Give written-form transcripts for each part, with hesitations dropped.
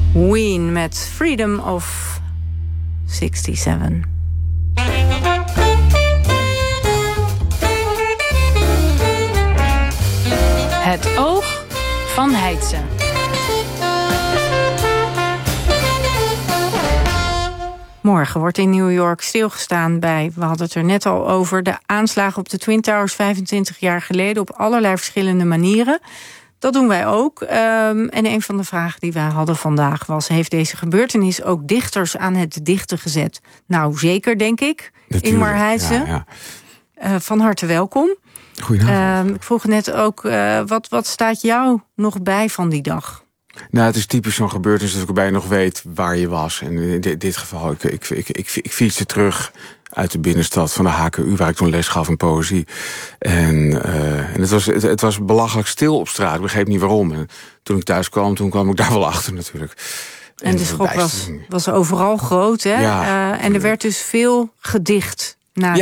Ween met Freedom of 67. Het oog van Heidse. Morgen wordt in New York stilgestaan bij, we hadden het er net al over, de aanslagen op de Twin Towers 25 jaar geleden op allerlei verschillende manieren. Dat doen wij ook. En een van de vragen die wij hadden vandaag was, heeft deze gebeurtenis ook dichters aan het dichten gezet? Nou, zeker, denk ik. Natuurlijk, Ingmar Heidse. Ja. Van harte welkom. Goedenavond. Ik vroeg net ook, wat staat jou nog bij van die dag? Nou, het is typisch zo'n gebeurtenis dat ik erbij nog weet waar je was. En in dit geval, ik fietste terug uit de binnenstad van de HKU, waar ik toen les gaf in poëzie. En het was belachelijk stil op straat. Ik begreep niet waarom. En toen ik thuis kwam, ik daar wel achter natuurlijk. En de schok was overal groot, hè? Ja, en er werd dus veel gedicht.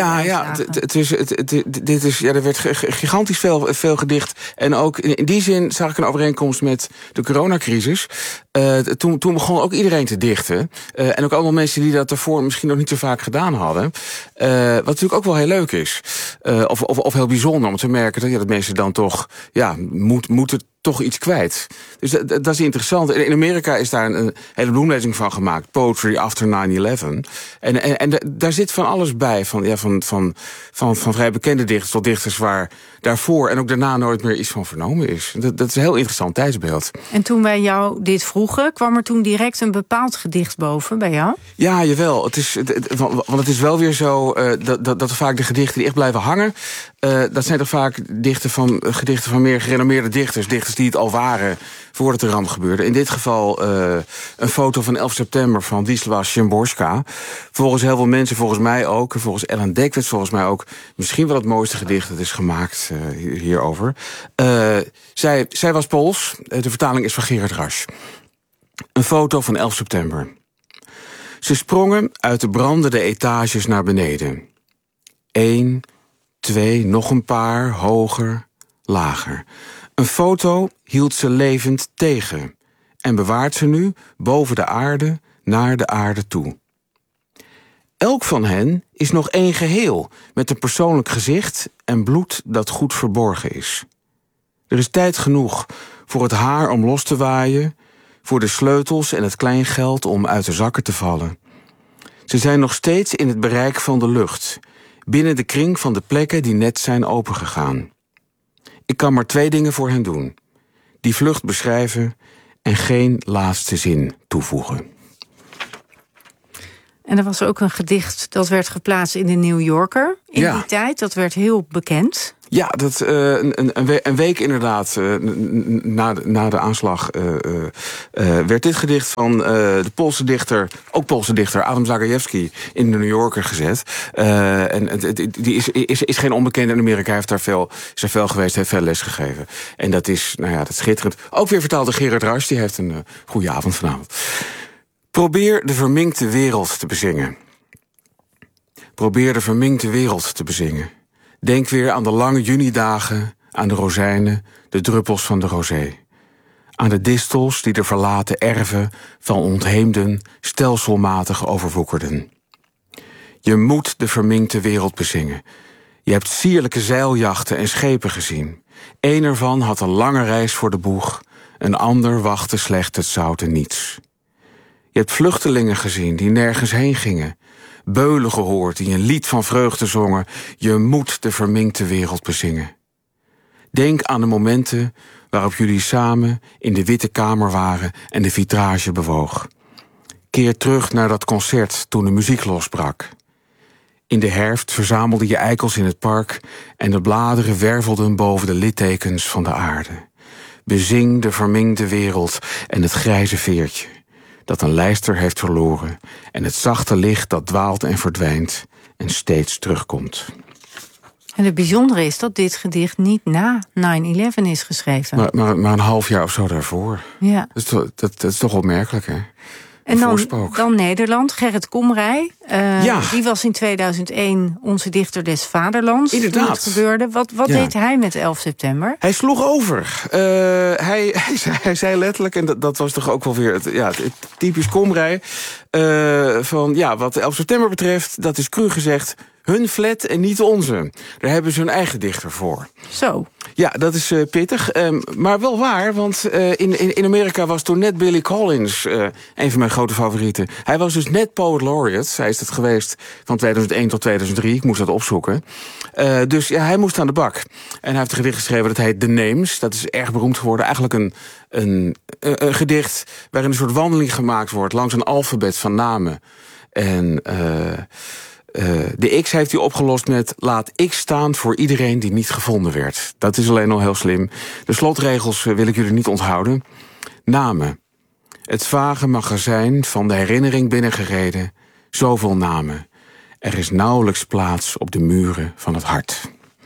Er werd gigantisch veel gedicht. En ook in die zin zag ik een overeenkomst met de coronacrisis. Toen begon ook iedereen te dichten. En ook allemaal mensen die dat daarvoor misschien nog niet zo vaak gedaan hadden. Wat natuurlijk ook wel heel leuk is. Of heel bijzonder om te merken dat mensen dan toch moeten toch iets kwijt. Dus dat is interessant. In Amerika is daar een hele bloemlezing van gemaakt. Poetry After 9/11. En daar zit van alles bij. Van vrij bekende dichters tot dichters waar daarvoor en ook daarna nooit meer iets van vernomen is. Dat is een heel interessant tijdsbeeld. En toen wij jou dit vroegen, kwam er toen direct een bepaald gedicht boven bij jou? Ja, jawel. Want het is wel weer zo dat vaak de gedichten die echt blijven hangen, dat zijn toch vaak gedichten van meer gerenommeerde dichters die het al waren voordat de ramp gebeurde. In dit geval een foto van 11 september van Wisława Szymborska. Volgens heel veel mensen, volgens mij ook, en volgens Ellen Dekwits volgens mij ook, misschien wel het mooiste gedicht dat is gemaakt hierover. Zij was Pools. De vertaling is van Gerard Rasch. Een foto van 11 september. Ze sprongen uit de brandende etages naar beneden. 1, 2, nog een paar, hoger, lager. Een foto hield ze levend tegen en bewaart ze nu boven de aarde naar de aarde toe. Elk van hen is nog één geheel, met een persoonlijk gezicht en bloed dat goed verborgen is. Er is tijd genoeg voor het haar om los te waaien, voor de sleutels en het kleingeld om uit de zakken te vallen. Ze zijn nog steeds in het bereik van de lucht, binnen de kring van de plekken die net zijn opengegaan. Ik kan maar 2 dingen voor hen doen. Die vlucht beschrijven en geen laatste zin toevoegen. En er was ook een gedicht dat werd geplaatst in de New Yorker in die tijd. Dat werd heel bekend. Ja, een week inderdaad na de aanslag werd dit gedicht van de Poolse dichter Adam Zagajewski in de New Yorker gezet. Die is geen onbekende in Amerika. Hij heeft is er veel geweest, heeft veel les gegeven. En dat is schitterend. Ook weer vertaald door Gerard Rasch, die heeft een goede avond vanavond. Probeer de verminkte wereld te bezingen. Probeer de verminkte wereld te bezingen. Denk weer aan de lange junidagen, aan de rozijnen, de druppels van de rosé. Aan de distels die de verlaten erven van ontheemden stelselmatig overwoekerden. Je moet de verminkte wereld bezingen. Je hebt sierlijke zeiljachten en schepen gezien. Eén ervan had een lange reis voor de boeg, een ander wachtte slecht het zoute niets. Je hebt vluchtelingen gezien die nergens heen gingen. Beulen gehoord die een lied van vreugde zongen. Je moet de verminkte wereld bezingen. Denk aan de momenten waarop jullie samen in de witte kamer waren en de vitrage bewoog. Keer terug naar dat concert toen de muziek losbrak. In de herfst verzamelde je eikels in het park en de bladeren wervelden boven de littekens van de aarde. Bezing de verminkte wereld en het grijze veertje dat een lijster heeft verloren en het zachte licht dat dwaalt en verdwijnt en steeds terugkomt. En het bijzondere is dat dit gedicht niet na 9/11 is geschreven. Maar een half jaar of zo daarvoor. Ja. Dat is toch opmerkelijk, hè? En dan Nederland, Gerrit Komrij. Die was in 2001 onze dichter des vaderlands. Inderdaad. Toen het gebeurde. Wat deed hij met 11 september? Hij sloeg over. Hij zei letterlijk, en dat was toch ook wel weer het typisch Komrij, van wat 11 september betreft, dat is cru gezegd, hun flat en niet onze. Daar hebben ze hun eigen dichter voor. Zo. Ja, dat is pittig. Maar wel waar, want in Amerika was toen net Billy Collins een van mijn grote favorieten. Hij was dus net Poet Laureate. Hij is dat geweest van 2001 tot 2003. Ik moest dat opzoeken. Dus hij moest aan de bak. En hij heeft een gedicht geschreven dat heet The Names. Dat is erg beroemd geworden. Eigenlijk een gedicht waarin een soort wandeling gemaakt wordt langs een alfabet van namen. En de X heeft hij opgelost met laat X staan voor iedereen die niet gevonden werd. Dat is alleen al heel slim. De slotregels wil ik jullie niet onthouden. Namen. Het vage magazijn van de herinnering binnengereden. Zoveel namen. Er is nauwelijks plaats op de muren van het hart.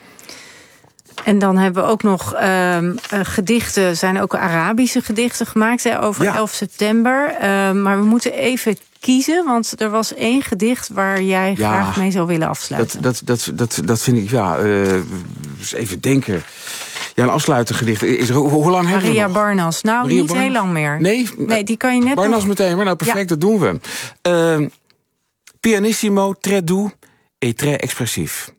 En dan hebben we ook nog gedichten, zijn ook Arabische gedichten gemaakt over 11 september. Maar we moeten even kiezen, want er was 1 gedicht waar jij graag mee zou willen afsluiten. Dat vind ik, dus even denken. Ja, een afsluitergedicht. Hoe lang hebben we Maria nog? Barnas. Nou, Maria niet Barnas? heel lang meer. Nee, die kan je net Barnas nog... meteen, maar nou perfect, dat doen we. Pianissimo, très doux et très expressief.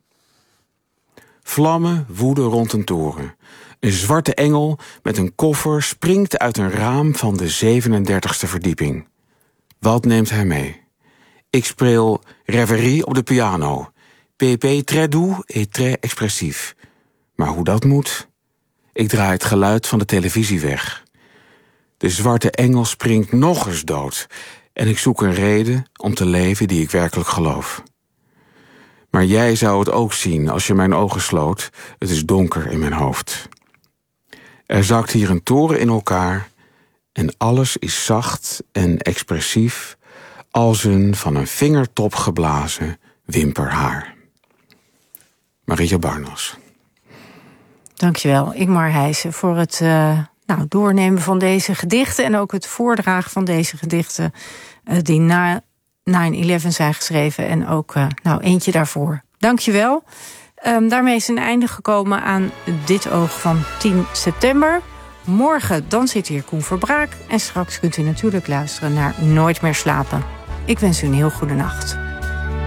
Vlammen woeden rond een toren. Een zwarte engel met een koffer springt uit een raam van de 37e verdieping. Wat neemt hij mee? Ik speel Reverie op de piano. PP très doux et très expressief. Maar hoe dat moet? Ik draai het geluid van de televisie weg. De zwarte engel springt nog eens dood. En ik zoek een reden om te leven die ik werkelijk geloof. Maar jij zou het ook zien als je mijn ogen sloot. Het is donker in mijn hoofd. Er zakt hier een toren in elkaar. En alles is zacht en expressief als een van een vingertop geblazen wimperhaar. Maria Barnas. Dankjewel, Ingmar Heijsen, voor het doornemen van deze gedichten en ook het voordragen van deze gedichten die na 9/11 zijn geschreven en ook eentje daarvoor. Dankjewel. Daarmee is een einde gekomen aan Dit Oog van 10 september. Morgen dan zit hier Koen Verbraak en straks kunt u natuurlijk luisteren naar Nooit meer slapen. Ik wens u een heel goede nacht.